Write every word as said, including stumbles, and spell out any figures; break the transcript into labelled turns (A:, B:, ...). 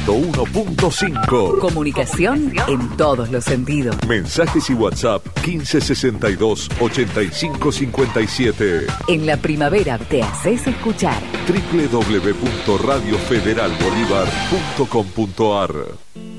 A: ciento uno punto cinco.
B: Comunicación en todos los sentidos.
A: Mensajes y WhatsApp quince sesenta y dos ochenta y cinco cincuenta y siete.
B: En la primavera te haces escuchar.
A: doble u doble u doble u punto radio federal bolívar punto com punto a r.